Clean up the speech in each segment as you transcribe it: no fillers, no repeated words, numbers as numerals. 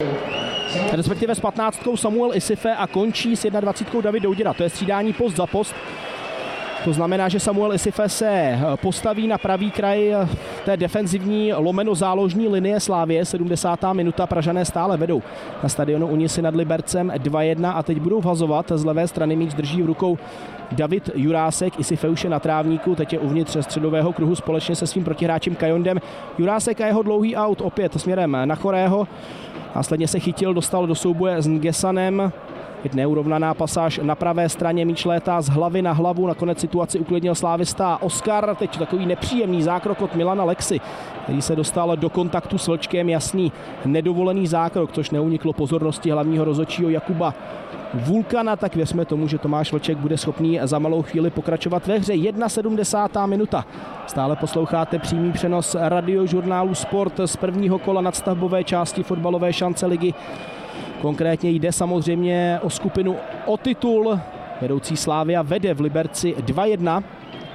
Respektive s 15. Samuel Isife a končí s 21. David Douděra. To je střídání post za post. To znamená, že Samuel Isife se postaví na pravý kraj té defenzivní lomeno záložní linie Slávie. 70. minuta, Pražané stále vedou na stadionu Unisy nad Libercem 2-1 a teď budou vhazovat. Z levé strany míč drží v rukou David Jurásek, Isife už je na trávníku, teď je uvnitř středového kruhu společně se svým protihráčem Kajondem. Jurásek a jeho dlouhý aut opět směrem na Chorého. Následně se chytil, dostal do souboje s Ngesanem. Neurovnaná pasáž na pravé straně, míč létá z hlavy na hlavu, nakonec situaci uklidnil slávista Oskar, teď takový nepříjemný zákrok od Milana Lexy, který se dostal do kontaktu s Vlčkem, jasný nedovolený zákrok, což neuniklo pozornosti hlavního rozhodčího Jakuba Vulkana, tak věřme tomu, že Tomáš Vlček bude schopný za malou chvíli pokračovat ve hře. 71. minuta. Stále posloucháte přímý přenos radiožurnálu Sport z prvního kola nadstavbové části fotbalové šance ligy. Konkrétně jde samozřejmě o skupinu o titul. Vedoucí Slavia vede v Liberci 2-1.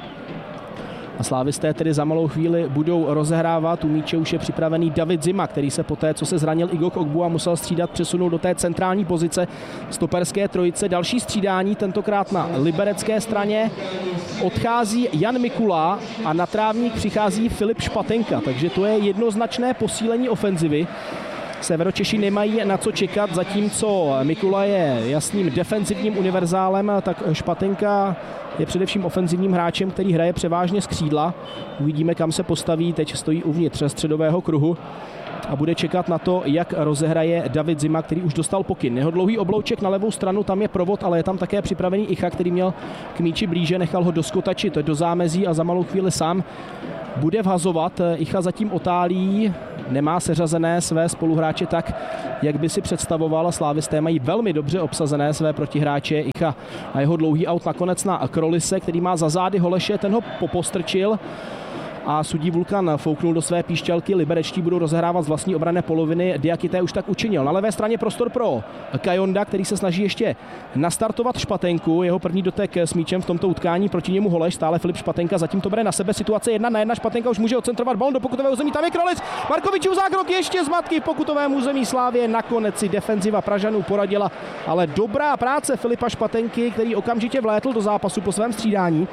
A slávisté tedy za malou chvíli budou rozehrávat. U míče už je připravený David Zima, který se poté, co se zranil Igor Ogbua, musel střídat, přesunout do té centrální pozice stoperské trojice. Další střídání, tentokrát na liberecké straně. Odchází Jan Mikula a na trávník přichází Filip Špatenka, takže to je jednoznačné posílení ofenzivy. Severočeši nemají na co čekat, zatímco Mikula je jasným defenzivním univerzálem, tak Špatenka je především ofenzivním hráčem, který hraje převážně z křídla. Uvidíme, kam se postaví, teď stojí uvnitř středového kruhu a bude čekat na to, jak rozehraje David Zima, který už dostal pokyn. Jeho dlouhý oblouček na levou stranu, tam je provod, ale je tam také připravený Icha, který měl k míči blíže, nechal ho doskotačit do zámezí a za malou chvíli sám bude vhazovat. Icha zatím otálí, nemá seřazené své spoluhráče tak, jak by si představoval. Slávisté mají velmi dobře obsazené své protihráče. Icha a jeho dlouhý aut nakonec na Krolise, který má za zády Holeše, ten ho popostrčil a sudí Vulkan fouknul do své píšťalky. Liberečtí budou rozehrávat z vlastní obranné poloviny. Diakité už tak učinil. Na levé straně prostor pro Kajonda, který se snaží ještě nastartovat Špatenku. Jeho první dotek s míčem v tomto utkání, proti němu Holeš, stále Filip Špatenka, zatím to bere na sebe, situace 1-1. Špatenka už může odcentrovat balon do pokutového území, tam je Krolis. Markovičův zákrok ještě zmatky v pokutovém území Slávie. Nakonec si defenziva Pražanů poradila, ale dobrá práce Filipa Špatenky, který okamžitě vlétl do zápasu po svém střídání.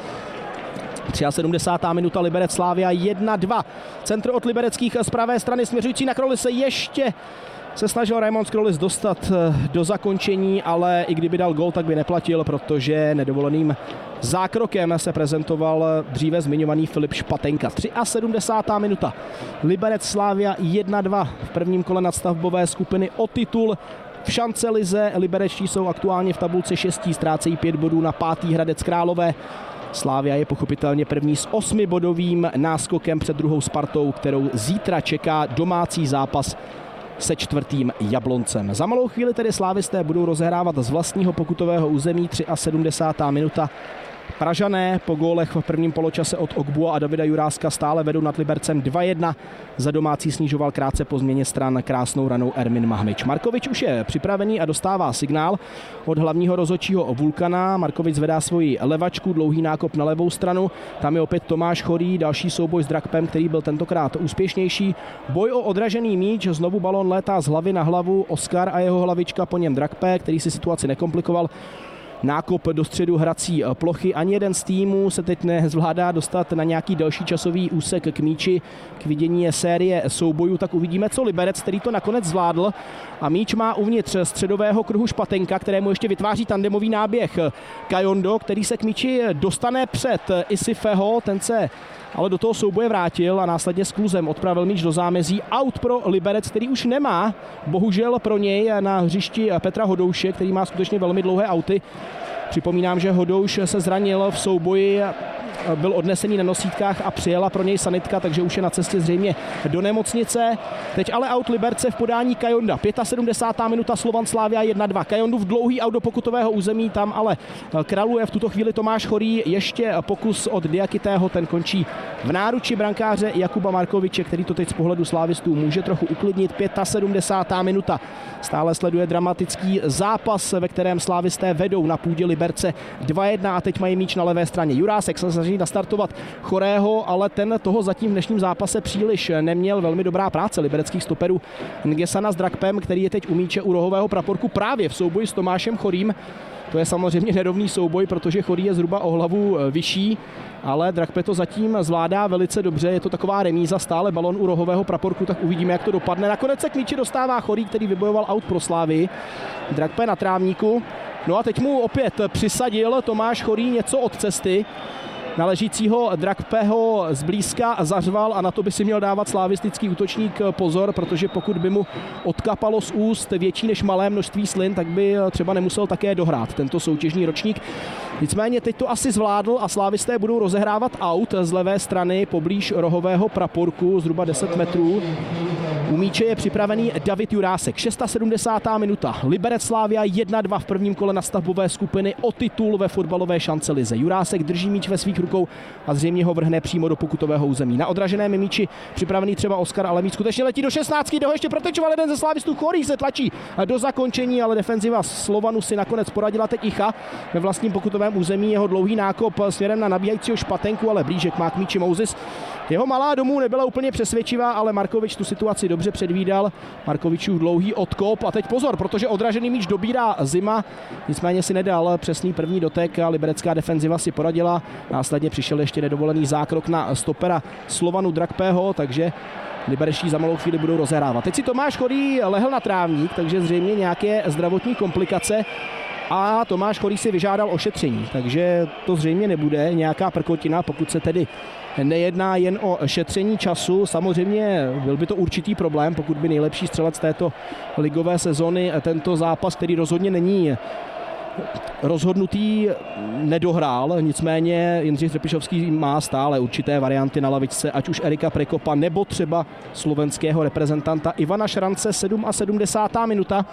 73. minuta, Liberec Slavia 1-2. Centr od libereckých z pravé strany směřující na Krolise, ještě se snažil Raymond Krolis dostat do zakončení, ale i kdyby dal gól, tak by neplatil, protože nedovoleným zákrokem se prezentoval dříve zmiňovaný Filip Špatenka. 73. minuta, Liberec Slavia 1-2 v prvním kole nadstavbové skupiny o titul. V šance lize liberečtí jsou aktuálně v tabulce 6, ztrácejí 5 bodů na 5. Hradec Králové. Slavia je pochopitelně první s 8bodovým náskokem před druhou Spartou, kterou zítra čeká domácí zápas se 4. Jabloncem. Za malou chvíli tedy slávisté budou rozehrávat z vlastního pokutového území. 73. minuta. Pražané po gólech v prvním poločase od Ogbua a Davida Juráska stále vedou nad Libercem 2-1. Za domácí snižoval krátce po změně stran krásnou ranou Ermin Mahmič. Markovič už je připravený a dostává signál od hlavního rozhodčího Vulkana. Markovič zvedá svoji levačku, dlouhý nákop na levou stranu. Tam je opět Tomáš Chorý, další souboj s Drakpem, který byl tentokrát úspěšnější. Boj o odražený míč, znovu balón létá z hlavy na hlavu. Oskar a jeho hlavička, po něm Drakpe, který si situaci nekomplikoval. Nákop do středu hrací plochy. Ani jeden z týmů se teď nezvládá dostat na nějaký další časový úsek k míči. K vidění je série soubojů, tak uvidíme, co Liberec, který to nakonec zvládl. A míč má uvnitř středového kruhu Špatenka, kterému ještě vytváří tandemový náběh Kajondo, který se k míči dostane před Isifeho. Ten se ale do toho souboje vrátil a následně s kluzem odpravil míč do zámezí. Aut pro Liberec, který už nemá, bohužel pro něj na hřišti Petra Hodouše, který má skutečně velmi dlouhé auty. Připomínám, že Hodouš se zranil v souboji, byl odnesený na nosítkách a přijela pro něj sanitka, takže už je na cestě zřejmě do nemocnice. Teď ale aut Liberce v podání Kajonda. 75. minuta, Slovan Slavia 1-2. Kajondův dlouhý aut do pokutového území, tam ale kraluje v tuto chvíli Tomáš Chorý. Ještě pokus od Diakitého, ten končí v náruči brankáře Jakuba Markoviče, který to teď z pohledu slávistů může trochu uklidnit. 75. minuta. Stále sleduje dramatický zápas, ve kterém slávisté vedou na půdě Liberce 2-1 a teď mají míč na levé straně. Jurásek se snaží nastartovat Chorého, ale ten toho zatím v dnešním zápase příliš neměl. Velmi dobrá práce libereckých stoperů Ngesana s Drakpem, který je teď u míče u rohového praporku právě v souboji s Tomášem Chorým. To je samozřejmě nerovný souboj, protože Chorý je zhruba o hlavu vyšší, ale Drakpe to zatím zvládá velice dobře. Je to taková remíza, stále balon u rohového praporku, tak uvidíme, jak to dopadne. Nakonec se k míči dostává Chorý, který vybojoval aut pro Slávii. Drakpe na trávníku. No a teď mu opět přisadil Tomáš Chorý něco od cesty. Na ležícího Drakpeho zblízka zařval a na to by si měl dávat slavistický útočník pozor, protože pokud by mu odkapalo z úst větší než malé množství slin, tak by třeba nemusel také dohrát tento soutěžní ročník. Nicméně teď to asi zvládl a slávisté budou rozehrávat aut z levé strany poblíž rohového praporku, zhruba 10 metrů. U míče je připravený David Jurásek. 76. minuta. Liberec Slavia 1-2 v prvním kole nastavbové skupiny o titul ve fotbalové šancelize. Jurásek drží míč ve svých rukou a zřejmě ho vrhne přímo do pokutového území. Na odraženém míči připravený třeba Oskar, ale míč skutečně letí do 16. Toho ještě protečoval jeden ze slávistů. Chorý se tlačí do zakončení, ale defenziva Slovanu si nakonec poradila. Teď Icha ve vlastním pokutovém území. Jeho dlouhý nákop směrem na nabíjajícího Špatenku, ale blížek má k míči Moses. Jeho malá domů nebyla úplně přesvědčivá, ale Markovič tu situaci dobře předvídal. Markovičův dlouhý odkop a teď pozor, protože odražený míč dobírá Zima, nicméně si nedal přesný první dotek a liberecká defenziva si poradila. Následně přišel ještě nedovolený zákrok na stopera Slovanu Drakpeho, takže liberečtí za malou chvíli budou rozehrávat. Teď si Tomáš Chorý lehl na trávník, takže zřejmě nějaké zdravotní komplikace. A Tomáš Chorý si vyžádal ošetření, takže to zřejmě nebude nějaká prkotina, pokud se tedy nejedná jen o šetření času. Samozřejmě byl by to určitý problém, pokud by nejlepší střelec této ligové sezony tento zápas, který rozhodně není rozhodnutý, nedohrál. Nicméně Jindřich Trpišovský má stále určité varianty na lavičce, ať už Erika Prekopa nebo třeba slovenského reprezentanta Ivana Šrance. 77. minuta.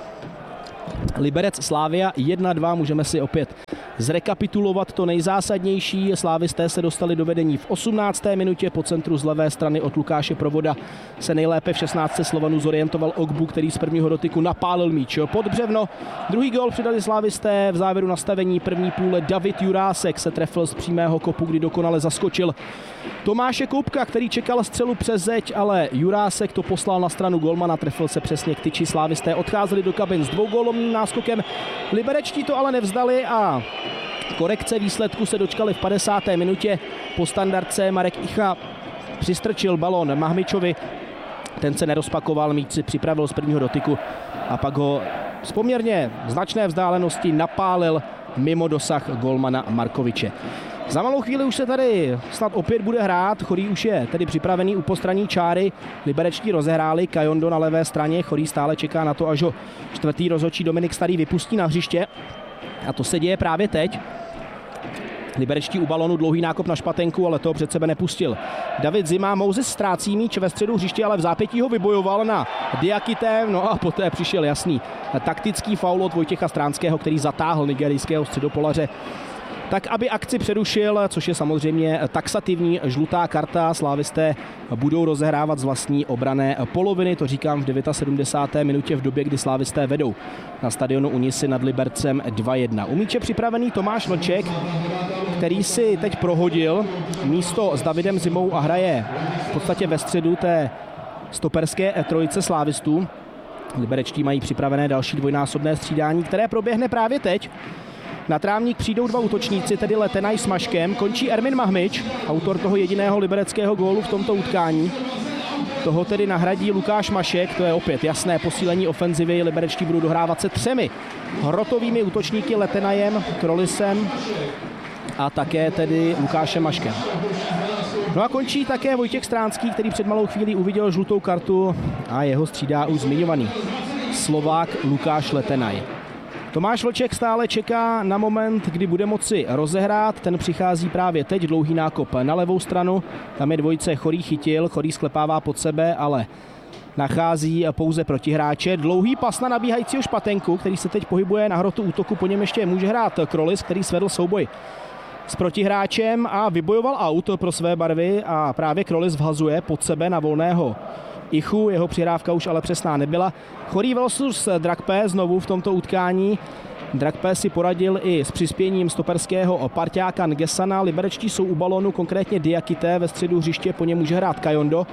Liberec Slavia 1-2, můžeme si opět zrekapitulovat to nejzásadnější. Slávisté se dostali do vedení v 18. minutě po centru z levé strany od Lukáše Provoda se nejlépe v 16. Slovanu zorientoval Ogbu, který z prvního dotyku napálil míč pod břevno. Druhý gól přidali slávisté v závěru nastavení první půle. David Jurásek se trefil z přímého kopu, kdy dokonale zaskočil Tomáše Koupka, který čekal střelu přes zeď, ale Jurásek to poslal na stranu golmana, trefil se přesně k tyči. Slávisté odcházeli do kabin s dvougólovým náskokem. Liberečtí to ale nevzdali a korekce výsledku se dočkali v 50. minutě. Po standardce Marek Icha přistrčil balón Mahmičovi. Ten se nerozpakoval, míč si připravil z prvního dotyku a pak ho z poměrně značné vzdálenosti napálil mimo dosah golmana Markoviče. Za malou chvíli už se tady snad opět bude hrát. Chorý už je tedy připravený u postranní čáry. Liberečtí rozehráli, Kajondo na levé straně. Chorý stále čeká na to, až ho čtvrtý rozhodčí Dominik Starý vypustí na hřiště. A to se děje právě teď. Liberečtí u balonu, dlouhý nákop na Špatenku, ale toho před sebe nepustil David Zima. Moses ztrácí míč ve středu hřiště, ale v zápětí ho vybojoval na Diakité. No a poté přišel jasný taktický faul od Vojtěcha Stránského, který zatáhl nigerijského středopolaře tak, aby akci přerušil, což je samozřejmě taxativní žlutá karta. Slávisté budou rozehrávat z vlastní obranné poloviny, to říkám v 79. minutě v době, kdy slávisté vedou na stadionu Unisy nad Libercem 2-1. U míče připravený Tomáš Vlček, který si teď prohodil místo s Davidem Zimou a hraje v podstatě ve středu té stoperské trojice slávistů. Liberečtí mají připravené další dvojnásobné střídání, které proběhne právě teď. Na trávník přijdou dva útočníci, tedy Letenaj s Maškem. Končí Ermin Mahmič, autor toho jediného libereckého gólu v tomto utkání. Toho tedy nahradí Lukáš Mašek, to je opět jasné posílení ofenzivy. Liberečtí budou dohrávat se třemi hrotovými útočníky Letenajem, Krolisem a také tedy Lukášem Maškem. No a končí také Vojtěch Stránský, který před malou chvílí uviděl žlutou kartu a jeho střídá už zmiňovaný Slovák Lukáš Letenaj. Tomáš Vlček stále čeká na moment, kdy bude moci rozehrát. Ten přichází právě teď, dlouhý nákop na levou stranu. Tam je dvojice, Chorý chytil, Chorý sklepává pod sebe, ale nachází pouze protihráče. Dlouhý pas na nabíhajícího Špatenku, který se teď pohybuje na hrotu útoku. Po něm ještě může hrát Krolis, který svedl souboj s protihráčem a vybojoval aut pro své barvy a právě Krolis vhazuje pod sebe na volného Ichu, jeho přihrávka už ale přesná nebyla. Chorý versus Drakpé znovu v tomto utkání. Drakpé si poradil i s přispěním stoperského parťáka Ngesana. Liberečtí jsou u balonu, konkrétně Diakité, ve středu hřiště po něm může hrát Kajondo.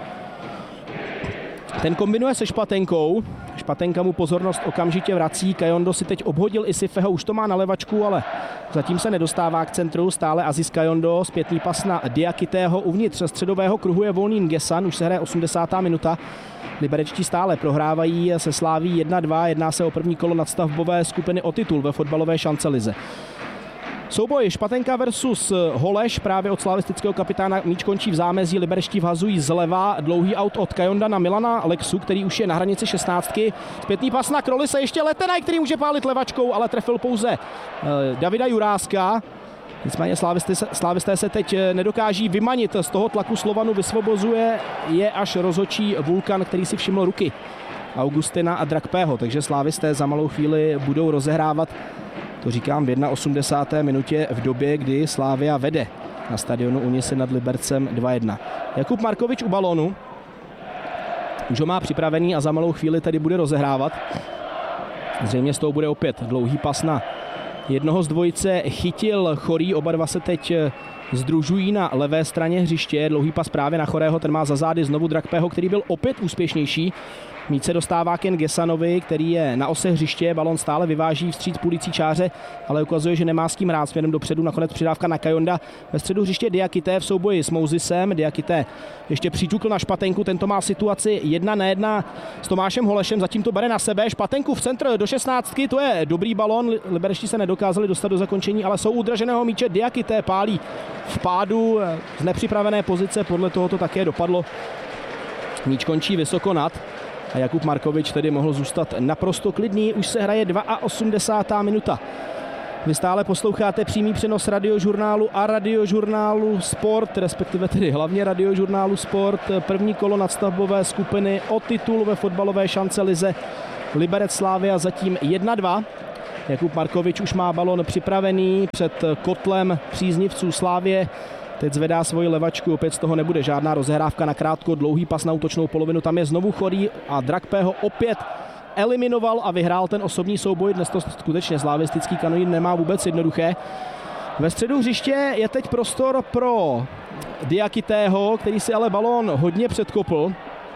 Ten kombinuje se Špatenkou. Špatenka mu pozornost okamžitě vrací. Kajondo si teď obhodil Isifeho, už to má na levačku, ale zatím se nedostává k centru. Stále Aziz Kajondo, zpětný pas na Diakitého. Uvnitř středového kruhu je volný Ngesan, už se hraje 80. minuta. Liberečtí stále prohrávají se Sláví 1-2. Jedná se o první kolo nadstavbové skupiny o titul ve fotbalové šancelize. Souboj Špatenka versus Holeš, právě od slavistického kapitána, míč končí v zámezí, liberečtí vhazují zleva, dlouhý aut od Kajonda na Milana Lexu, který už je na hranici 16. Zpětný pas na Krolise, ještě Letenaj, který může pálit levačkou, ale trefil pouze Davida Juráska. Nicméně slávisté se teď nedokáží vymanit z toho tlaku, Slovanu vysvobozuje je až rozhodčí Vulkan, který si všiml ruky Augustina a Drakpého, takže slávisté za malou chvíli budou rozehrávat, to říkám, v 81. minutě v době, kdy Slavia vede na stadionu Unisy nad Libercem 2-1. Jakub Markovič u balónu, už ho má připravený a za malou chvíli tady bude rozehrávat. Zřejmě z toho bude opět dlouhý pas na jednoho z dvojice, chytil Chorý, oba dva se teď sdružují na levé straně hřiště, dlouhý pas právě na Chorého, ten má za zády znovu Drakpého, který byl opět úspěšnější. Míč se dostává Ken Gesanovi, který je na ose hřiště, balon stále vyváží vstříc půlící čáře, ale ukazuje, že nemá s tím hrát směrem dopředu, nakonec přidávka na Kajonda. Ve středu hřiště Diakité v souboji s Mouzisem, Diakité ještě přiťukl na Špatenku, tento má situaci 1-1 s Tomášem Holešem, zatím to bere na sebe, Špatenku v centr do 16, to je dobrý balon, liberečtí se nedokázali dostat do zakončení, ale jsou udraženého míče, Diakité pálí v pádu z nepřipravené pozice, podle toho to také dopadlo. Míč končí vysoko nad a Jakub Markovič tedy mohl zůstat naprosto klidný. Už se hraje 82. minuta. Vy stále posloucháte přímý přenos Radiožurnálu a Radiožurnálu Sport, respektive tedy hlavně Radiožurnálu Sport. První kolo nadstavbové skupiny o titul ve fotbalové šancelize. Liberec Slavia zatím 1-2. Jakub Markovič už má balon připravený před kotlem příznivců Slavie. Teď zvedá svoji levačku, opět z toho nebude žádná rozehrávka na krátko, dlouhý pas na útočnou polovinu, tam je znovu Chorý a Drakpého opět eliminoval a vyhrál ten osobní souboj. Dnes to skutečně slavistický kanonín nemá vůbec jednoduché. Ve středu hřiště je teď prostor pro Diakitého, který si ale balón hodně předkopl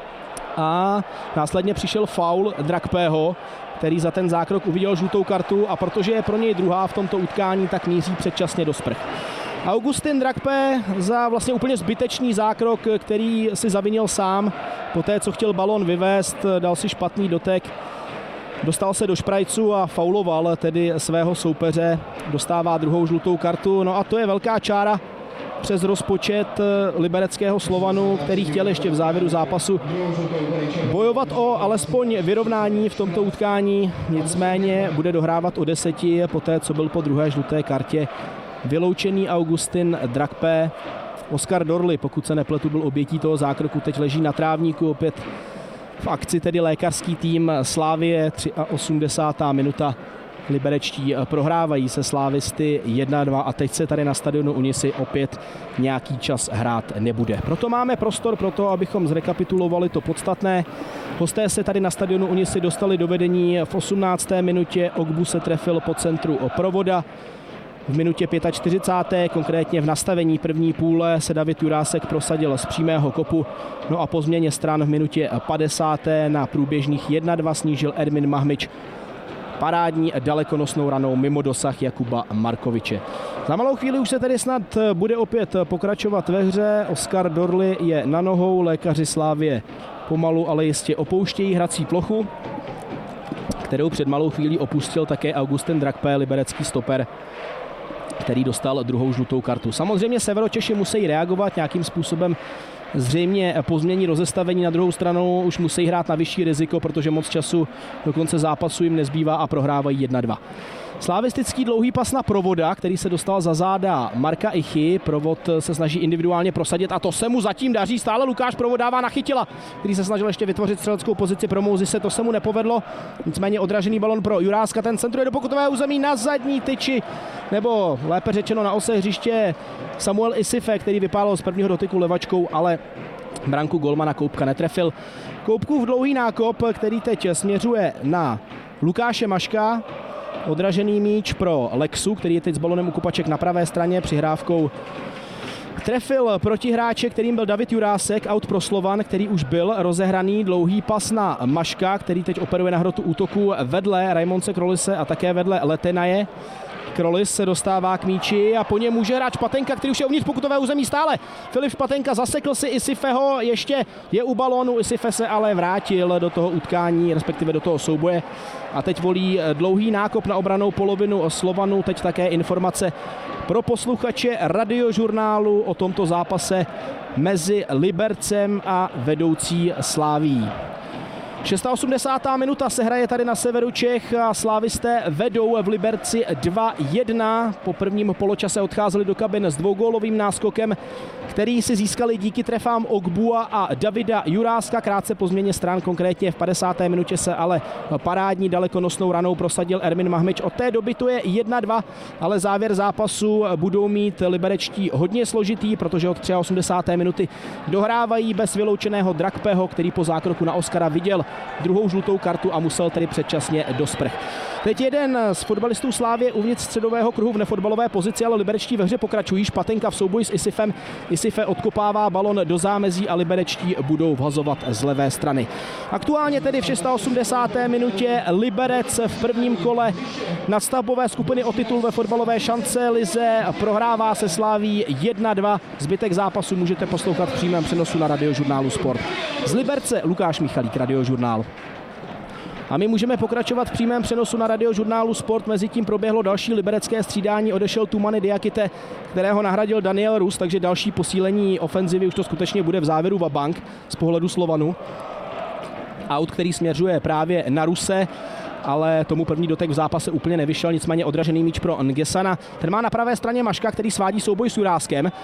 a následně přišel faul Drakpého, který za ten zákrok uviděl žlutou kartu a protože je pro něj druhá v tomto utkání, tak míří předčasně do sprch. Augustin Drakpé za vlastně úplně zbytečný zákrok, který si zavinil sám, poté co chtěl balon vyvést, dal si špatný dotek, dostal se do šprajcu a fauloval tedy svého soupeře, dostává druhou žlutou kartu, no a to je velká čára přes rozpočet libereckého Slovanu, který chtěl ještě v závěru zápasu bojovat o alespoň vyrovnání v tomto utkání, nicméně bude dohrávat o 10, poté co byl po druhé žluté kartě vyloučený Augustin Drakpé. Oskar Dorli, pokud se nepletu, byl obětí toho zákroku, teď leží na trávníku, opět v akci tedy lékařský tým Slavie, 83. minuta. Liberečtí prohrávají se slávisty 1-2 a teď se tady na stadionu Unisy opět nějaký čas hrát nebude. Proto máme prostor pro to, abychom zrekapitulovali to podstatné. Hosté se tady na stadionu Unisy dostali do vedení v 18. minutě, Ogbu se trefil po centru Provoda. V minutě 45. konkrétně v nastavení první půle se David Jurásek prosadil z přímého kopu, no a po změně stran v minutě 50. na průběžných 1-2 snížil Ermin Mahmič parádní dalekonosnou ranou mimo dosah Jakuba Markoviče. Za malou chvíli už se tedy snad bude opět pokračovat ve hře. Oskar Dorli je na nohou, lékaři Slavie pomalu, ale jistě opouštějí hrací plochu, kterou před malou chvílí opustil také Augustin Drakpé, liberecký stoper, který dostal druhou žlutou kartu. Samozřejmě Severočeši musí reagovat nějakým způsobem, zřejmě po změní rozestavení, na druhou stranu už musí hrát na vyšší riziko, protože moc času do konce zápasu jim nezbývá a prohrávají 1-2. Slavistický dlouhý pas na Provoda, který se dostal za záda Marka Ichy. Provod se snaží individuálně prosadit a to se mu zatím daří. Stále Lukáš Provod dává na Chytila, který se snažil ještě vytvořit střeleckou pozici pro Mouzise. To se mu nepovedlo. Nicméně odražený balon pro Juráska, ten centruje do pokutového území na zadní tyči, nebo lépe řečeno na ose hřiště Samuel Isife, který vypálil z prvního dotyku levačkou, ale branku golmana Koupka netrefil. Koupkův dlouhý nákop, který teď směřuje na Lukáše Maška. Odražený míč pro Lexu, který je teď s balonem u kopaček na pravé straně, přihrávkou trefil protihráče, kterým byl David Jurásek, out pro Slovan, který už byl rozehraný. Dlouhý pas na Maška, který teď operuje na hrotu útoku vedle Raimonce Krolise a také vedle Letenaje. Krolis se dostává k míči a po něm může hrát Špatenka, který už je uvnitř pokutové území stále. Filip Špatenka zasekl si Isifeho, ještě je u balónu, Isife se ale vrátil do toho utkání, respektive do toho souboje. A teď volí dlouhý nákop na obranou polovinu Slovanu. Teď také informace pro posluchače Radiožurnálu o tomto zápase mezi Libercem a vedoucí Slavií. 86. minuta se hraje tady na severu Čech a slávisté vedou v Liberci 2-1. Po prvním poločase odcházeli do kabin s dvougólovým náskokem, který si získali díky trefám Ogbua a Davida Juráska. Krátce po změně stran, konkrétně v 50. minutě se ale parádní dalekonosnou ranou prosadil Ermin Mahmič. Od té doby to je 1-2, ale závěr zápasu budou mít liberečtí hodně složitý, protože od 83. minuty dohrávají bez vyloučeného Drakpeho, který po zákroku na Oskara viděl druhou žlutou kartu a musel tedy předčasně do sprch. Teď jeden z fotbalistů Slávie uvnitř středového kruhu v nefotbalové pozici, ale liberečtí ve hře pokračují. Špatenka v souboji s Isifem. Isife odkopává balon do zámezí a liberečtí budou vhazovat z levé strany. Aktuálně tedy v 86. minutě Liberec v prvním kole nadstavbové skupiny o titul ve fotbalové šance lize prohrává se Slaví 1-2. Zbytek zápasu můžete poslouchat v přímém přenosu na Radiožurnálu Sport. Z Liberce Lukáš Michalík, Radiožurnál. A my můžeme pokračovat v přímém přenosu na Radiožurnálu Sport. Mezitím proběhlo další liberecké střídání, odešel Tumany Diakite, kterého nahradil Daniel Rus, takže další posílení ofenzivy, už to skutečně bude v závěru vabank z pohledu Slovanu. Aut, který směřuje právě na Ruse, ale tomu první dotek v zápase úplně nevyšel, nicméně odražený míč pro Ngesana. Ten má na pravé straně Maška, který svádí souboj s Juráskem.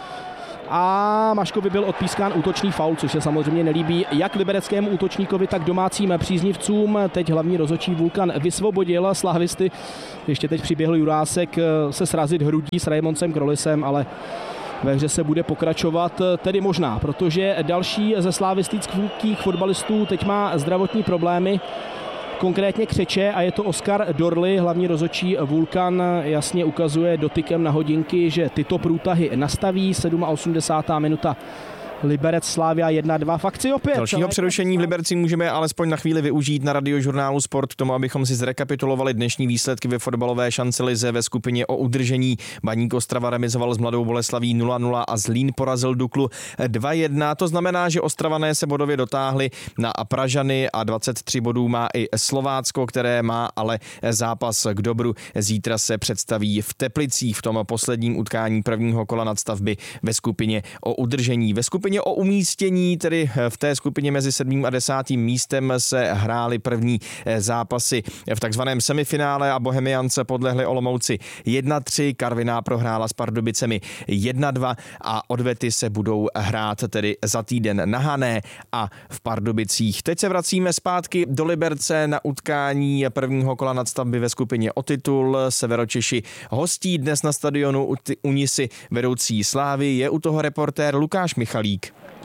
A Maškovi byl odpískán útočný faul, což se samozřejmě nelíbí jak libereckému útočníkovi, tak domácím příznivcům. Teď hlavní rozhodčí Vulkan vysvobodil slávisty. Ještě teď přiběhl Jurásek se srazit hrudí s Raimoncem Krolisem, ale ve hře se bude pokračovat, tedy možná, protože další ze slavistických fotbalistů teď má zdravotní problémy, konkrétně křeče, a je to Oskar Dorly. Hlavní rozhodčí Vulkan jasně ukazuje dotykem na hodinky, že tyto průtahy nastaví. 87. minuta. Liberec Slavia 1-2 v akci opět. Dalšího přerušení v Liberci můžeme alespoň na chvíli využít na Radiožurnálu Sport k tomu, abychom si zrekapitulovali dnešní výsledky ve fotbalové šance lize ve skupině o udržení. Baník Ostrava remizoval s Mladou Boleslaví 0-0 a Zlín porazil Duklu 2-1. To znamená, že Ostravané se bodově dotáhli na Pražany a 23 bodů má i Slovácko, které má ale zápas k dobru. Zítra se představí v Teplicích v tom posledním utkání prvního kola nadstavby ve skupině o udržení. Ve skupině o umístění, tedy v té skupině mezi 7. a 10. místem se hrály první zápasy v takzvaném semifinále a Bohemians podlehli Olomouci 1-3, Karviná prohrála s Pardubicemi 1-2 a odvety se budou hrát tedy za týden na Hané a v Pardubicích. Teď se vracíme zpátky do Liberce na utkání prvního kola nadstavby ve skupině o titul. Severočeši hostí dnes na stadionu Unisy vedoucí Slávy. Je u toho reportér Lukáš Michalík.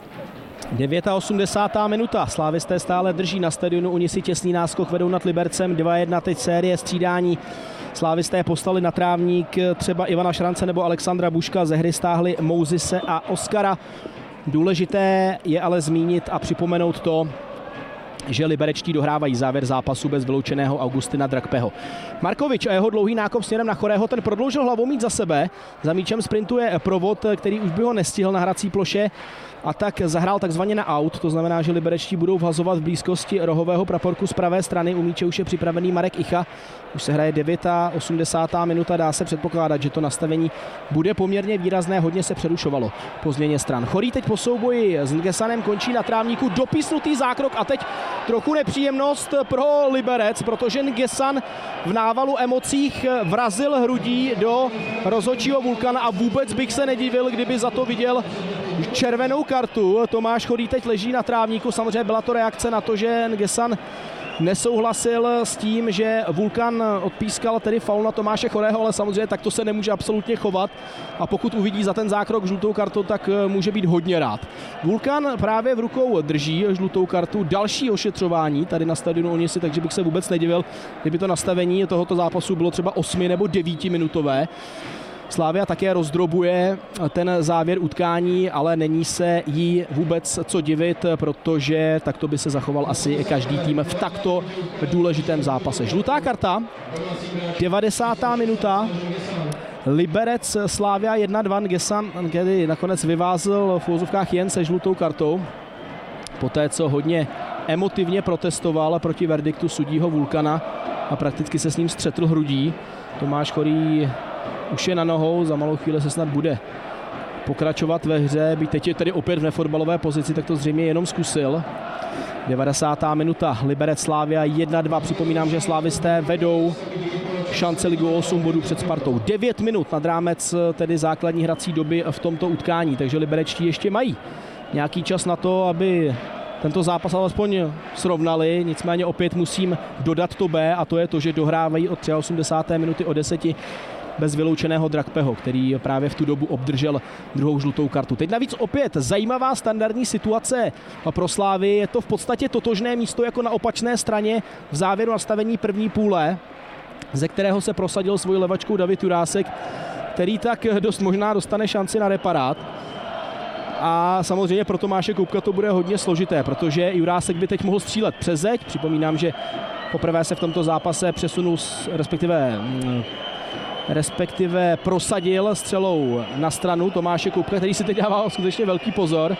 89. minuta. Slávisté stále drží na stadionu Unisy, těsný náskok, vedou nad Libercem 2-1, teď série střídání. Slávisté poslali na trávník třeba Ivana Šrance nebo Alexandra Buška, ze hry stáhli Mouzise a Oskara. Důležité je ale zmínit a připomenout to, že liberečtí dohrávají závěr zápasu bez vyloučeného Augustina Drakpeho. Markovič a jeho dlouhý nákop směrem na Chorého, ten prodloužil hlavou mít za sebe. Za míčem sprintuje Provod, který už by ho nestihl na hrací ploše, a tak zahrál takzvaně na out. To znamená, že liberečtí budou vhazovat v blízkosti rohového praporku z pravé strany. U míče už je připravený Marek Icha. Už se hraje 89. minuta, dá se předpokládat, že to nastavení bude poměrně výrazné, hodně se přerušovalo po změně stran. Chorý teď po souboji s Ngesanem končí na trávníku, dopísnutý zákrok a teď trochu nepříjemnost pro Liberec, protože Ngesan v návalu emocích vrazil hrudí do rozhodčího Vulkana a vůbec bych se nedivil, kdyby za to viděl červenou kartu. Tomáš Chorý teď leží na trávníku, samozřejmě byla to reakce na to, že Ngesan nesouhlasil s tím, že Vulkan odpískal tedy faul na Tomáše Chorého, ale samozřejmě takto se nemůže absolutně chovat a pokud uvidí za ten zákrok žlutou kartu, tak může být hodně rád. Vulkan právě v rukou drží žlutou kartu, další ošetřování tady na stadionu Onisy, takže bych se vůbec nedivil, kdyby to nastavení tohoto zápasu bylo třeba 8 nebo 9 minutové. Slavia také rozdrobuje ten závěr utkání, ale není se jí vůbec co divit, protože takto by se zachoval asi každý tým v takto důležitém zápase. Žlutá karta, 90. minuta, Liberec Slavia 1-2, Gesan, který nakonec vyvázl v uvozovkách jen se žlutou kartou, poté co hodně emotivně protestoval proti verdiktu sudího Vulkana a prakticky se s ním střetl hrudí. Tomáš Chorý už je na nohou, za malou chvíli se snad bude pokračovat ve hře, byť teď je tedy opět v nefotbalové pozici, tak to zřejmě jenom zkusil. 90. minuta, Liberec Slavia 1-2, připomínám, že slávisté vedou šance ligu 8 bodů před Spartou. 9 minut nad rámec tedy základní hrací doby v tomto utkání, takže liberečtí ještě mají nějaký čas na to, aby tento zápas alespoň srovnali, nicméně opět musím dodat to B a to je to, že dohrávají od 83. minuty o 10 bez vyloučeného Drakpeho, který právě v tu dobu obdržel druhou žlutou kartu. Teď navíc opět zajímavá standardní situace pro Slávy. Je to v podstatě totožné místo jako na opačné straně v závěru nastavení první půle, ze kterého se prosadil svojí levačkou David Jurásek, který tak dost možná dostane šanci na reparát. A samozřejmě pro Tomáše Koubka to bude hodně složité, protože Jurásek by teď mohl střílet přes zeď. Připomínám, že poprvé se v tomto zápase přesunul, respektive prosadil střelou na stranu Tomáše Koubka, který si teď dává skutečně velký pozor.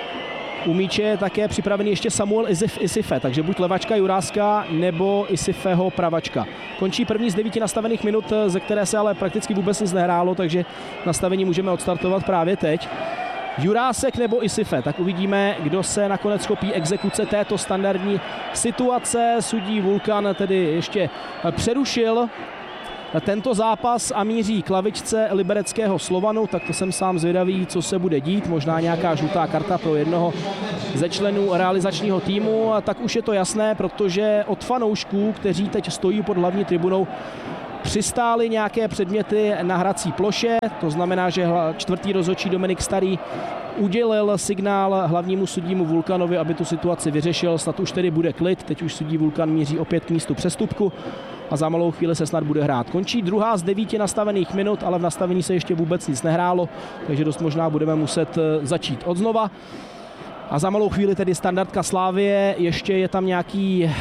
U míče je také připravený ještě Samuel Isife, takže buď levačka Juráska nebo Isifeho pravačka. Končí první z 9 nastavených minut, ze které se ale prakticky vůbec nic nehrálo, takže nastavení můžeme odstartovat právě teď. Jurásek nebo Isife, tak uvidíme, kdo se nakonec chopí exekuce této standardní situace. Sudí Vulkan tedy ještě přerušil tento zápas a míří k lavičce libereckého Slovanu, tak to jsem sám zvědavý, co se bude dít, možná nějaká žlutá karta pro jednoho ze členů realizačního týmu, a tak už je to jasné, protože od fanoušků, kteří teď stojí pod hlavní tribunou, přistály nějaké předměty na hrací ploše, to znamená, že čtvrtý rozhodčí Dominik Starý udělil signál hlavnímu sudímu Vulkanovi, aby tu situaci vyřešil, snad už tedy bude klid, teď už sudí Vulkan míří opět k místu přestupku a za malou chvíli se snad bude hrát. Končí druhá z 9 nastavených minut, ale v nastavení se ještě vůbec nic nehrálo, takže dost možná budeme muset začít odznova. A za malou chvíli tedy standardka Slávie, ještě je tam nějaký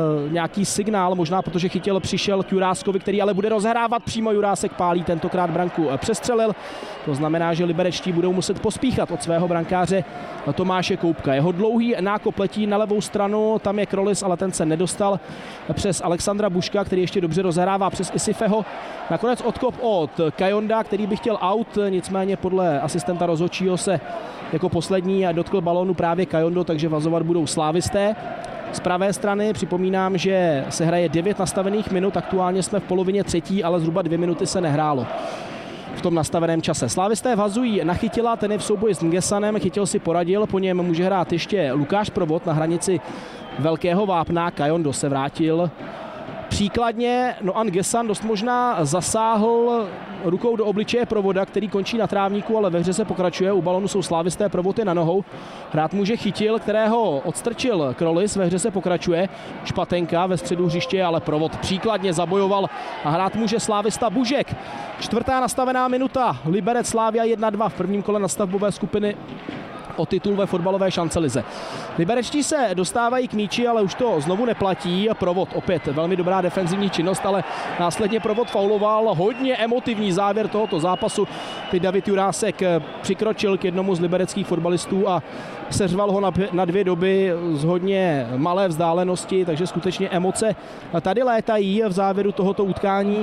signál, možná protože přišel k Juráskovi, který ale bude rozhrávat přímo, Jurásek pálí, tentokrát branku přestřelil. To znamená, že liberečtí budou muset pospíchat od svého brankáře Tomáše Koubka. Jeho dlouhý nákop letí na levou stranu, tam je Krolis, ale ten se nedostal přes Alexandra Buška, který ještě dobře rozhrává přes Isifeho. Nakonec odkop od Kajonda, který by chtěl out, nicméně podle asistenta rozhodčího se jako poslední dotkl balónu právě Kajondo, takže vazovat budou slávisté. Z pravé strany připomínám, že se hraje 9 nastavených minut, aktuálně jsme v polovině třetí, ale zhruba 2 minuty se nehrálo v tom nastaveném čase. Slávisté vhazují na Chytila, ten je v souboji s Ngesanem, Chytil si poradil, po něm může hrát ještě Lukáš Provod na hranici Velkého Vápna, Kajondo se vrátil příkladně, no a Ngesan dost možná zasáhl rukou do obličeje Provoda, který končí na trávníku, ale ve hře se pokračuje, u balonu jsou slávisté, Provod je na nohou. Hrát může Chytil, kterého odstrčil Krolis, ve hře se pokračuje, špatenka ve středu hřiště, ale Provod příkladně zabojoval a hrát může slávista Bužek. 4. nastavená minuta, Liberec Slavia 1-2 v prvním kole nastavbové skupiny o titul ve fotbalové šancelize. Liberečtí se dostávají k míči, ale už to znovu neplatí. Provod opět velmi dobrá defenzivní činnost, ale následně Provod fauloval. Hodně emotivní závěr tohoto zápasu. Teď David Jurásek přikročil k jednomu z libereckých fotbalistů a seřval ho na 2 doby z hodně malé vzdálenosti, takže skutečně emoce tady létají v závěru tohoto utkání.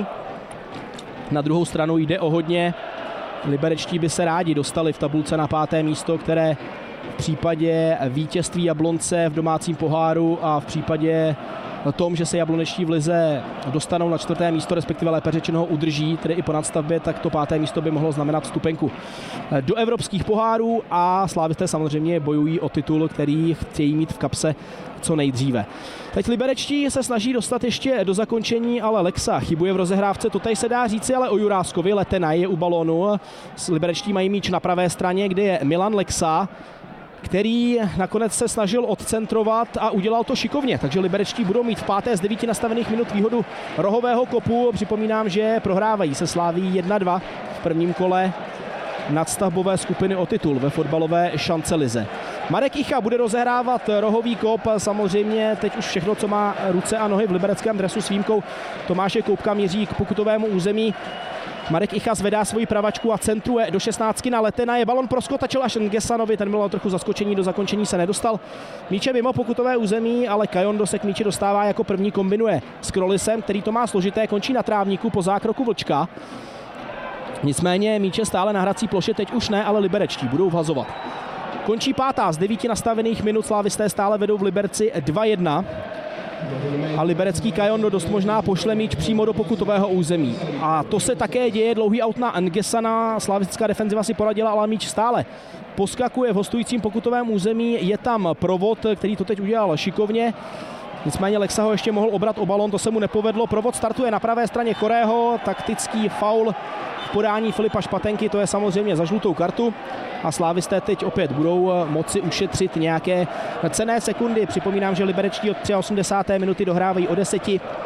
Na druhou stranu jde o hodně. Liberečtí by se rádi dostali v tabulce na 5. místo, které v případě vítězství Jablonce v domácím poháru a v případě tom, že se jablonečtí v lize dostanou na 4. místo, respektive lépe řečeno ho udrží, tedy i po nadstavbě, tak to 5. místo by mohlo znamenat vstupenku do evropských pohárů a slávisté samozřejmě bojují o titul, který chtějí mít v kapse co nejdříve. Teď liberečtí se snaží dostat ještě do zakončení, ale Lexa chybuje v rozehrávce, to tady se dá říci, ale o Juráskovi. Letenaj je u balónu, liberečtí mají míč na pravé straně, kde je Milan Lexa, který nakonec se snažil odcentrovat a udělal to šikovně, takže liberečtí budou mít v 5. z 9 nastavených minut výhodu rohového kopu. Připomínám, že prohrávají se Slavií 1-2 v prvním kole nadstavbové skupiny o titul ve fotbalové šancelize. Marek Icha bude rozehrávat rohový kop, samozřejmě teď už všechno, co má ruce a nohy v libereckém dresu s výjimkou Tomáše Koupka, míří k pokutovému území. Marek Icha zvedá svoji pravačku a centruje do 16 na Letenaje. Balon proskotačil až Ngesanovi, ten byl trochu zaskočení, do zakončení se nedostal. Míče mimo pokutové území, ale Kajondo se k míči dostává jako první, kombinuje s Krolisem, který to má složité, končí na trávníku po zákroku Vlčka. Nicméně míče stále na hrací ploše, teď už ne, ale liberečtí budou vhazovat. Končí 5. z 9 nastavených minut, slávisté stále vedou v Liberci 2-1. A liberecký Kajondo dost možná pošle míč přímo do pokutového území. A to se také děje, dlouhý aut na Ngesana, slavistická defenziva si poradila, ale míč stále poskakuje v hostujícím pokutovém území, je tam Provod, který to teď udělal šikovně. Nicméně Lexa ho ještě mohl obrat o balon, to se mu nepovedlo. Provod startuje na pravé straně Chorého, taktický faul v podání Filipa Špatenky, to je samozřejmě za žlutou kartu. A slávisté teď opět budou moci ušetřit nějaké cenné sekundy. Připomínám, že liberečtí od 83. minuty dohrávají o 10.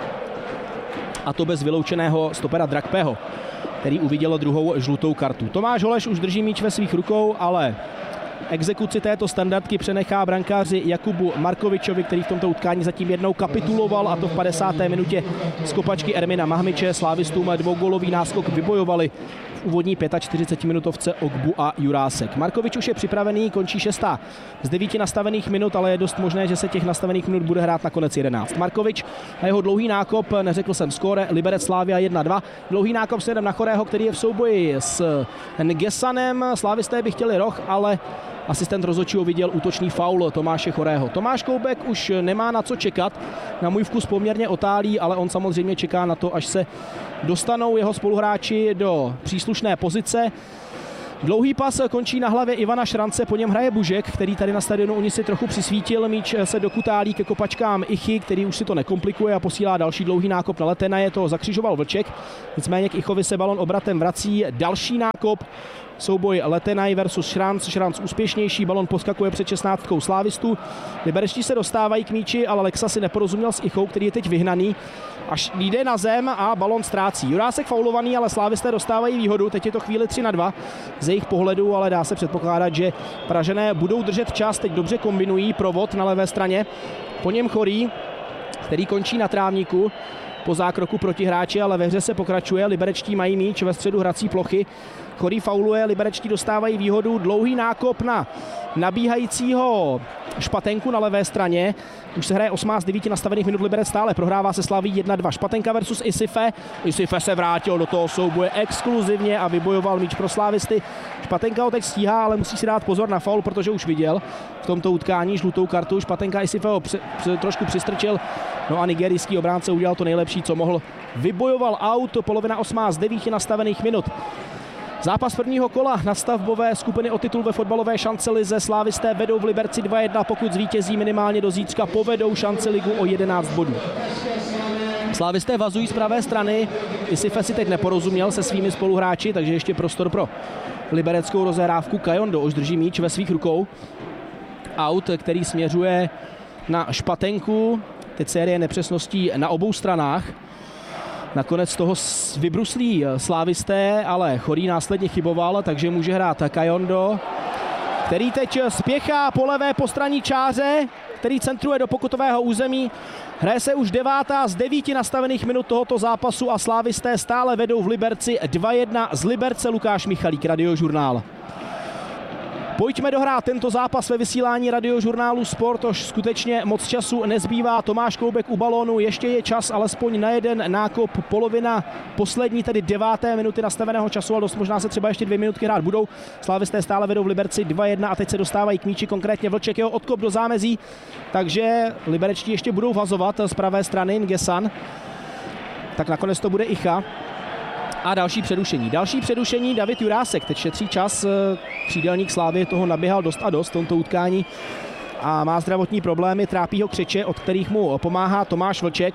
A to bez vyloučeného stopera Drakpeho, který uviděl druhou žlutou kartu. Tomáš Holeš už drží míč ve svých rukou, ale exekuci této standardky přenechá brankáři Jakubu Markovičovi, který v tomto utkání zatím jednou kapituloval, a to v 50. minutě z kopačky Ermina Mahmiče. Slávistům dvougólový náskok vybojovali v úvodní 45-minutovce Ogbu a Jurásek. Markovič už je připravený, končí 6. z 9 nastavených minut, ale je dost možné, že se těch nastavených minut bude hrát nakonec 11. Markovič a jeho dlouhý nákop, neřekl jsem skóre, Liberec Slavia 1-2. Dlouhý nákop směrem na Chorého, který je v souboji s Ngesanem. Slávisté by chtěli roh, ale asistent rozhodčího viděl útočný faul Tomáše Chorého. Tomáš Koubek už nemá na co čekat, na můj vkus poměrně otálí, ale on samozřejmě čeká na to, až se dostanou jeho spoluhráči do příslušné pozice. Dlouhý pas končí na hlavě Ivana Šrance, po něm hraje Bužek, který tady na stadionu Uni si trochu přisvítil. Míč se dokutálí ke kopačkám Ichy, který už si to nekomplikuje a posílá další dlouhý nákop na Letenaje, to zakřižoval Vlček. Nicméně k Ichovi se balon obratem vrací, další nákop. Souboj Letenaj versus Šranc. Šranc úspěšnější, balon poskakuje před 16 slávistů. Liberečtí se dostávají k míči, ale Lexa si neporozuměl s Ichou, který je teď vyhnaný. Až jde na zem a balon ztrácí. Jurásek faulovaný, ale slávisté dostávají výhodu. Teď je to chvíli 3-2 z jejich pohledu, ale dá se předpokládat, že Pražané budou držet čas. Teď dobře kombinují Provod na levé straně. Po něm Chorý, který končí na trávníku po zákroku proti hráči, ale ve hře se pokračuje. Liberečtí mají míč ve středu hrací plochy. Chorý fauluje, liberečtí dostávají výhodu. Dlouhý nákop na nabíhajícího Špatenku na levé straně. Už se hraje 8 z 9 nastavených minut, Liberec stále prohrává se Slaví 1-2. Špatenka versus Isife. Isife se vrátil do toho souboje exkluzivně a vybojoval míč pro slávisty. Špatenka ho teď stíhá, ale musí si dát pozor na faul, protože už viděl v tomto utkání žlutou kartu. Špatenka Isife ho trošku přistrčil. No a nigerijský obránce udělal to nejlepší, co mohl. Vybojoval out, polovina 8 z 9 nastavených minut. Zápas prvního kola nastavbové skupiny o titul ve fotbalové šancelize. Slávisté vedou v Liberci 2-1, pokud zvítězí minimálně do zítřka, povedou šanci ligu o 11 bodů. Slávisté vazují z pravé strany, Isife si teď neporozuměl se svými spoluhráči, takže ještě prostor pro libereckou rozehrávku. Kajondo už drží míč ve svých rukou. Out, který směřuje na Špatenku. Teď série nepřesností na obou stranách. Nakonec toho vybruslí slávisté, ale Chorý následně chyboval, takže může hrát Kajondo, který teď spěchá po levé postranní čáře, který centruje do pokutového území. Hraje se už 9. z 9 nastavených minut tohoto zápasu a slávisté stále vedou v Liberci 2-1 z Liberce. Lukáš Michalík, Radiožurnál. Pojďme dohrát tento zápas ve vysílání Radiožurnálu Sport, už skutečně moc času nezbývá. Tomáš Koubek u balónu, ještě je čas alespoň na jeden nákop, polovina poslední, tedy 9. minuty nastaveného času, ale dost možná se třeba ještě 2 minutky hrát budou. Slávisté stále vedou v Liberci 2-1 a teď se dostávají k míči, konkrétně Vlček, jeho odkop do zámezí, takže liberečtí ještě budou vazovat z pravé strany Ngesan. Tak nakonec to bude Icha. A další přerušení, David Jurásek, teď šetří čas, křídelník Slávy toho naběhal dost a dost v tomto utkání a má zdravotní problémy, trápí ho křeče, od kterých mu pomáhá Tomáš Vlček.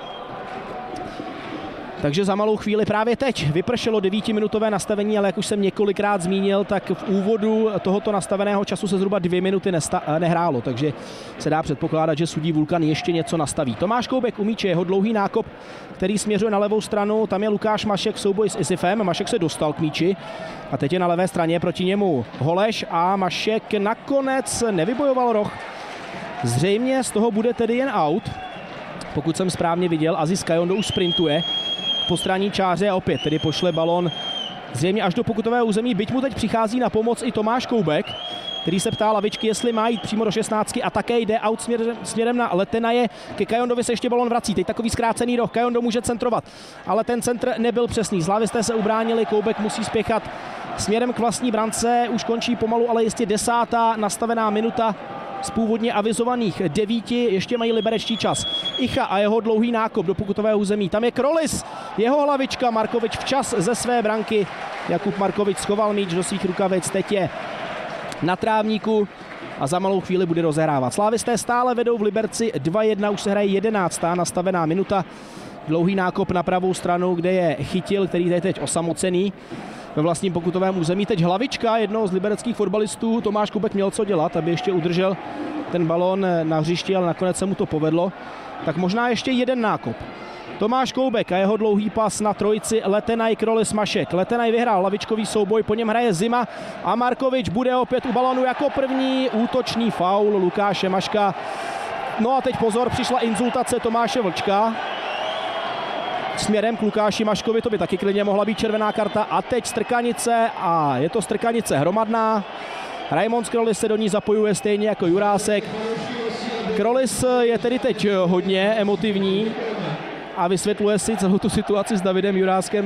Takže za malou chvíli právě teď vypršelo 9minutové nastavení, ale jak už jsem několikrát zmínil, tak v úvodu tohoto nastaveného času se zhruba 2 minuty nehrálo, takže se dá předpokládat, že sudí Vulkan ještě něco nastaví. Tomáš Koubek u míče, jeho dlouhý nákop, který směřuje na levou stranu, tam je Lukáš Mašek v souboji s Isifem, Mašek se dostal k míči a teď je na levé straně proti němu Holeš a Mašek nakonec nevybojoval roh. Zřejmě z toho bude tedy jen out, pokud jsem správně viděl, Aziz Kajondo už sprintuje po straní čáře a opět tedy pošle balon zřejmě až do pokutového území, byť mu teď přichází na pomoc i Tomáš Koubek, který se ptá lavičky, jestli má jít přímo do 16 a také jde out směrem na Letenaje. Ke Kajondovi se ještě balon vrací, teď takový zkrácený roh, Kajondo může centrovat, ale ten centr nebyl přesný, Slávisté se ubránili, Koubek musí spěchat směrem k vlastní brance, už končí pomalu, ale jistě 10. nastavená minuta z původně avizovaných 9, ještě mají liberečtí čas. Icha a jeho dlouhý nákop do pokutového území. Tam je Krolis, jeho hlavička, Markovič včas ze své branky. Jakub Markovič schoval míč do svých rukavic, teď je na trávníku a za malou chvíli bude rozehrávat. Slávisté stále vedou v Liberci 2-1, už se hraje 11. nastavená minuta. Dlouhý nákop na pravou stranu, kde je Chytil, který je teď osamocený ve vlastním pokutovém území. Teď hlavička jednoho z libereckých fotbalistů, Tomáš Koubek měl co dělat, aby ještě udržel ten balón na hřišti, ale nakonec se mu to povedlo. Tak možná ještě jeden nákop. Tomáš Koubek a jeho dlouhý pas na trojici Letenaj, Krolis, Mašek. Letenaj vyhrál hlavičkový souboj, po něm hraje Zima a Markovič bude opět u balónu jako první, útočný faul Lukáše Maška. No a teď pozor, přišla insultace Tomáše Vlčka směrem k Lukáši Maškovi, to by taky klidně mohla být červená karta a teď strkanice a je to strkanice hromadná. Raimond Krolis se do ní zapojuje stejně jako Jurásek. Krolis je tedy teď hodně emotivní a vysvětluje si celou tu situaci s Davidem Juráskem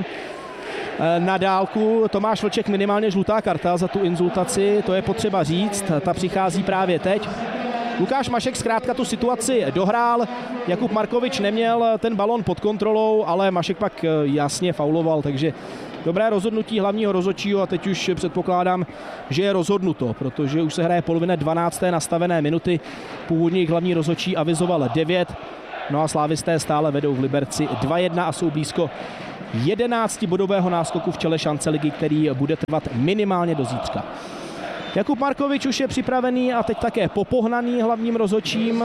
na dálku. Tomáš Vlček minimálně žlutá karta za tu insultaci, to je potřeba říct, ta přichází právě teď. Lukáš Mašek zkrátka tu situaci dohrál, Jakub Markovič neměl ten balon pod kontrolou, ale Mašek pak jasně fauloval, takže dobré rozhodnutí hlavního rozhodčího a teď už předpokládám, že je rozhodnuto, protože už se hraje polovina 12. nastavené minuty, původně hlavní rozhodčí avizoval 9, no a slávisté stále vedou v Liberci 2-1 a jsou blízko 11bodového náskoku v čele šance ligy, který bude trvat minimálně do zítřka. Jakub Markovič už je připravený a teď také popohnaný hlavním rozhodčím.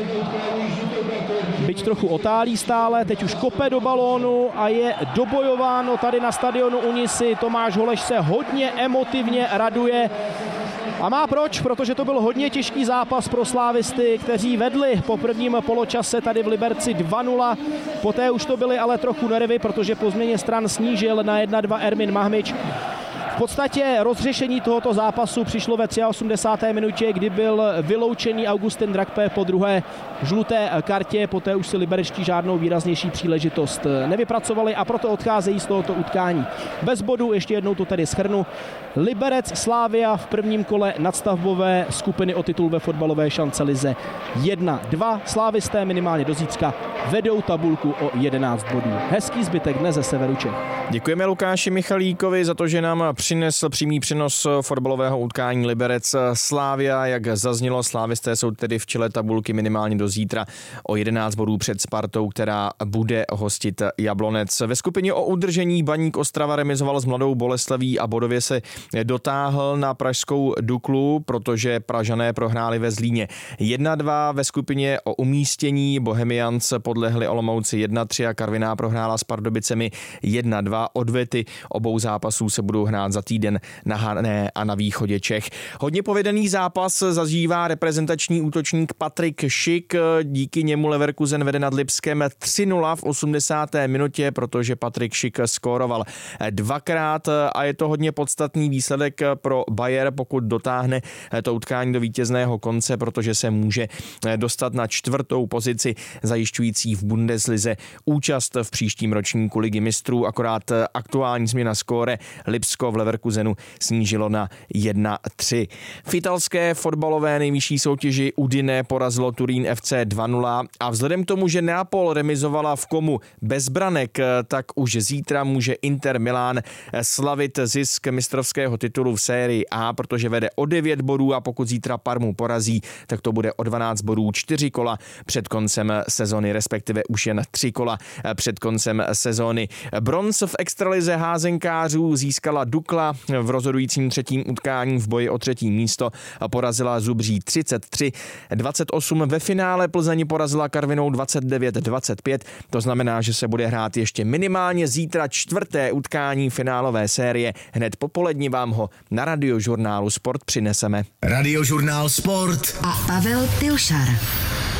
Byť trochu otálí stále, teď už kope do balónu a je dobojováno tady na stadionu Unisy. Tomáš Holeš se hodně emotivně raduje. A má proč, protože to byl hodně těžký zápas pro slávisty, kteří vedli po prvním poločase tady v Liberci 2-0. Poté už to byly ale trochu nervy, protože po změně stran snížil na 1-2 Ermin Mahmič. V podstatě rozřešení tohoto zápasu přišlo ve 83. minutě, kdy byl vyloučený Augustin Drakpe po druhé žluté kartě, poté už si liberečtí žádnou výraznější příležitost nevypracovali a proto odcházejí z tohoto utkání bez bodu. Ještě jednou to tedy shrnu. Liberec Slavia v prvním kole nadstavbové skupiny o titul ve fotbalové šancelize 1-2. Slávisté minimálně do zítřka vedou tabulku o 11 bodů. Hezký zbytek dne ze severu Čech. Děkujeme Lukáši Michalíkovi za to, že nám přinesl přímý přenos fotbalového utkání Liberec Slavia. Jak zaznělo, slávisté jsou tedy v čele tabulky minimálně do zítra o 11 bodů před Spartou, která bude hostit Jablonec. Ve skupině o udržení Baník Ostrava remizoval s Mladou Boleslaví a bodově se dotáhl na pražskou Duklu, protože Pražané prohráli ve Zlíně 1-2. Ve skupině o umístění Bohemians podlehli Olomouci 1-3 a Karviná prohrála s Pardubicemi 1-2. Odvety obou zápasů se budou hrát za týden na Hané a na východě Čech. Hodně povedený zápas zažívá reprezentační útočník Patrik Schick. Díky němu Leverkusen vede nad Lipskem 3-0 v 80. minutě, protože Patrik Schick skóroval dvakrát a je to hodně podstatný výsledek pro Bayer, pokud dotáhne to utkání do vítězného konce, protože se může dostat na 4. pozici zajišťující v Bundeslize účast v příštím ročníku Ligy mistrů. Akorát aktuální změna skóre Lipsko v Leverkusenu snížilo na 1-3. V italské fotbalové nejvyšší soutěži Udine porazilo Turín FC 2-0 a vzhledem k tomu, že Neapol remizovala v Komu bez branek, tak už zítra může Inter Milán slavit zisk mistrovského titulu v sérii A, protože vede o 9 bodů a pokud zítra Parmu porazí, tak to bude o 12 bodů 4 kola před koncem sezony, respektive už jen 3 kola před koncem sezony. Bronz v extralize házenkářů získala Dukla v rozhodujícím třetím utkání v boji o třetí místo. Porazila Zubří 33-28. Ve finále Plzeň porazila Karvinou 29-25. To znamená, že se bude hrát ještě minimálně zítra 4. utkání finálové série. Hned po poledni vám ho na Radiožurnálu Sport přineseme. Radiožurnál Sport a Pavel Pilšar.